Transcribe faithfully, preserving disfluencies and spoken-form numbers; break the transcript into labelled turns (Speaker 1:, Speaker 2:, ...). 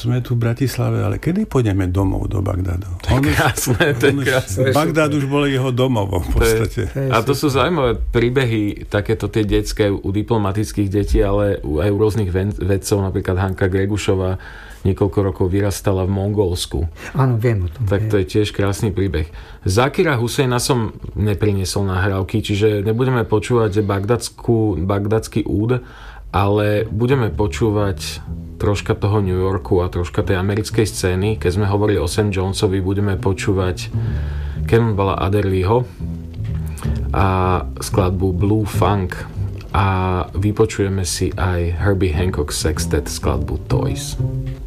Speaker 1: sme tu v Bratislave, ale kedy pôjdeme domov do Bagdadu?
Speaker 2: To je krásne, to je krásne.
Speaker 1: Bagdad už bol jeho domovom v podstate.
Speaker 2: To je, a to sú zaujímavé príbehy, takéto tie detské u diplomatických detí, ale aj u rôznych vedcov, napríklad Hanka Gregušová niekoľko rokov vyrastala v Mongolsku.
Speaker 3: Áno, viem o tom.
Speaker 2: Tak to je tiež krásny príbeh. Zakira Husejna som nepriniesol nahrávky, čiže nebudeme počúvať bagdadský úd, ale budeme počúvať troška toho New Yorku a troška tej americkej scény. Keď sme hovorili o Sam Jonesovi, budeme počúvať Cannonballa Adderleyho a skladbu Blue Funk a vypočujeme si aj Herbie Hancock Sextet skladbu Toys.